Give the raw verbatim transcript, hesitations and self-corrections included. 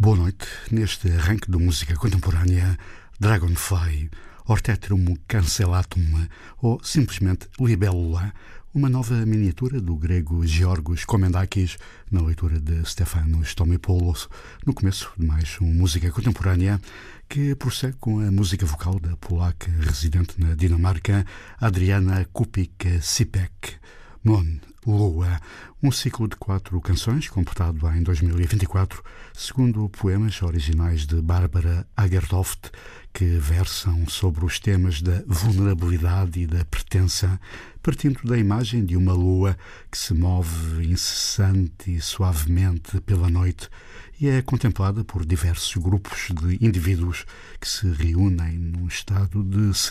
Boa noite. Neste arranque de música contemporânea, Dragonfly, Ortetrum Cancellatum ou simplesmente Libélula, uma nova miniatura do grego Georgos Komendakis, na leitura de Stefanos Tomopoulos, no começo de mais uma música contemporânea que prossegue com a música vocal da polaca residente na Dinamarca, Adriana Kupik-Sipek. Mon Lua, um ciclo de quatro canções completado em dois mil e vinte e quatro, segundo poemas originais de Bárbara Agertoft, que versam sobre os temas da vulnerabilidade e da pertença, partindo da imagem de uma lua que se move incessante e suavemente pela noite e é contemplada por diversos grupos de indivíduos que se reúnem num estado de